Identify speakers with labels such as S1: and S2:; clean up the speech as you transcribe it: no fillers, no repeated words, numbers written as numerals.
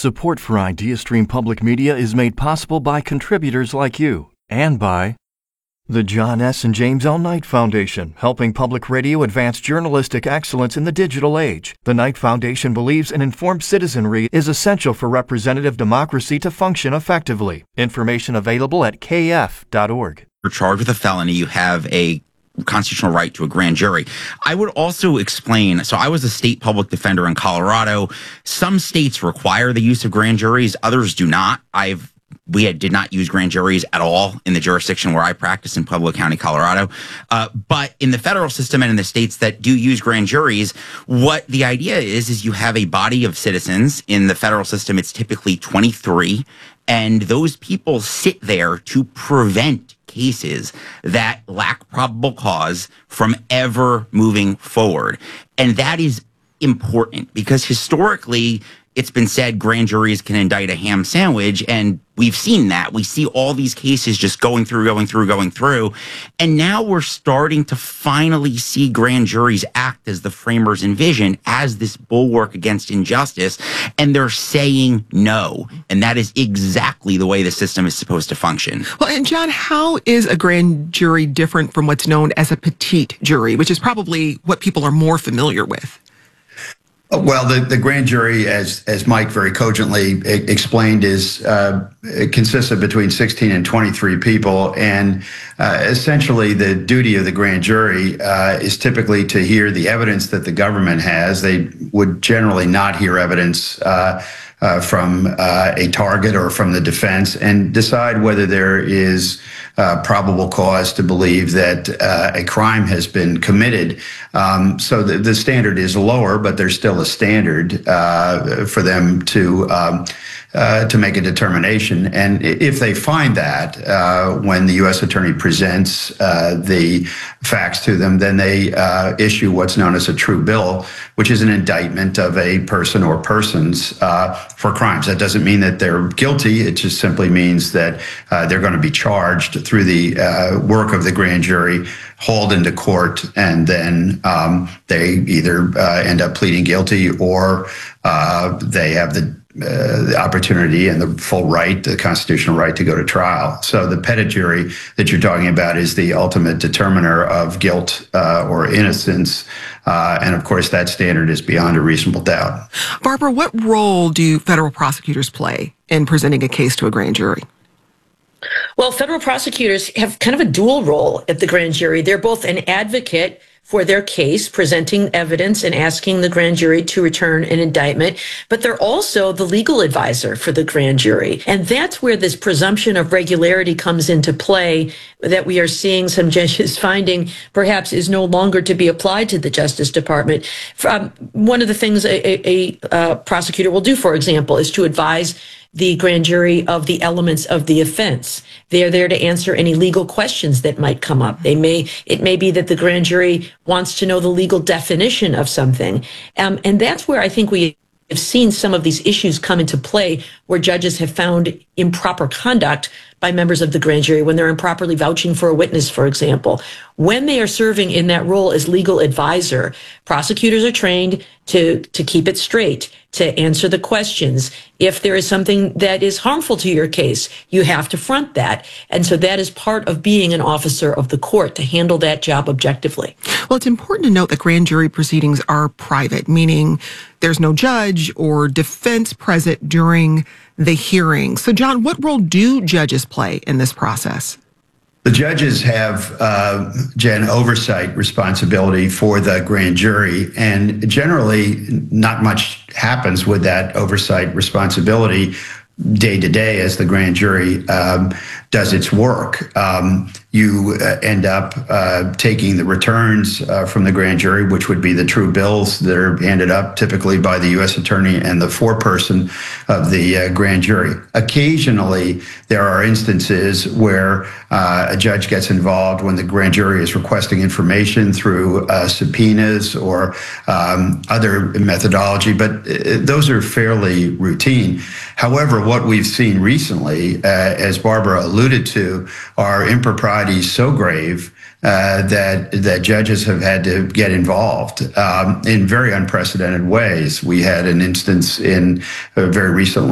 S1: Support for IdeaStream Public Media is made possible by contributors like you and by the John S. and James L. Knight Foundation, helping public radio advance journalistic excellence in the digital age. The Knight Foundation believes an informed citizenry is essential for representative democracy to function effectively. Information available at kf.org.
S2: You're charged with a felony, you have a constitutional right to a grand jury. I would also explain, so I was a state public defender in Colorado. Some states require the use of grand juries, others do not. We did not use grand juries at all in the jurisdiction where I practice in Pueblo County, Colorado. But in the federal system and in the states that do use grand juries, what the idea is you have a body of citizens. In the federal system, it's typically 23, and those people sit there to prevent cases that lack probable cause from ever moving forward. And that is important because historically it's been said grand juries can indict a ham sandwich, and we've seen that. We see all these cases just going through. And now we're starting to finally see grand juries act as the framers envisioned, as this bulwark against injustice. And they're saying no. And that is exactly the way the system is supposed to function.
S3: Well, and John, how is a grand jury different from what's known as a petite jury, which is probably what people are more familiar with?
S4: Well, the grand jury, as Mike very cogently explained, it consists of between 16 and 23 people. And essentially, the duty of the grand jury is typically to hear the evidence that the government has. They would generally not hear evidence from a target or from the defense and decide whether there is probable cause to believe that a crime has been committed. So the standard is lower, but there's still a standard for them to make a determination. And if they find that when the U.S. Attorney presents the facts to them, then they issue what's known as a true bill, which is an indictment of a person or persons for crimes. That doesn't mean that they're guilty. It just simply means that they're going to be charged through the work of the grand jury, hauled into court, and then they either end up pleading guilty or they have the opportunity and the full right, the constitutional right to go to trial. So the petit jury that you're talking about is the ultimate determiner of guilt or innocence. And of course, that standard is beyond a reasonable doubt.
S3: Barbara, what role do federal prosecutors play in presenting a case to a grand jury?
S5: Well, federal prosecutors have kind of a dual role at the grand jury. They're both an advocate for their case, presenting evidence and asking the grand jury to return an indictment, but they're also the legal advisor for the grand jury. And that's where this presumption of regularity comes into play that we are seeing some judges finding perhaps is no longer to be applied to the Justice Department. One of the things a prosecutor will do, for example, is to advise the grand jury of the elements of the offense. They are there to answer any legal questions that might come up. It may be that the grand jury wants to know the legal definition of something. And that's where I think we have seen some of these issues come into play, where judges have found improper conduct by members of the grand jury when they're improperly vouching for a witness, for example. When they are serving in that role as legal advisor, prosecutors are trained to keep it straight, to answer the questions. If there is something that is harmful to your case, you have to front that. And so that is part of being an officer of the court, to handle that job objectively.
S3: Well, it's important to note that grand jury proceedings are private, meaning there's no judge or defense present during the hearing. So, John, what role do judges play in this process?
S4: The judges have, Jen, oversight responsibility for the grand jury, and generally not much happens with that oversight responsibility day to day as the grand jury does its work. You end up taking the returns from the grand jury, which would be the true bills that are handed up typically by the U.S. Attorney and the foreperson of the grand jury. Occasionally, there are instances where a judge gets involved when the grand jury is requesting information through subpoenas or other methodology, but those are fairly routine. However, what we've seen recently, as Barbara alluded to, are improprieties so grave that judges have had to get involved in very unprecedented ways. We had an instance in very recently